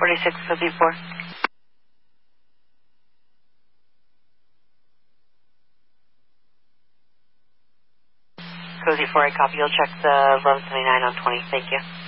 46 Cozy 4. Cozy 4, I copy. You'll check the 1179 on 20. Thank you.